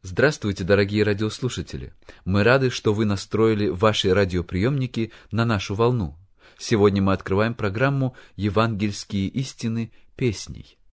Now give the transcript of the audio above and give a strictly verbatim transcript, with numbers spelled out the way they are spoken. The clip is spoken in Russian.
Здравствуйте, дорогие радиослушатели! Мы рады, что вы настроили ваши радиоприемники на нашу волну. Сегодня мы открываем программу «Евангельские истины» песней.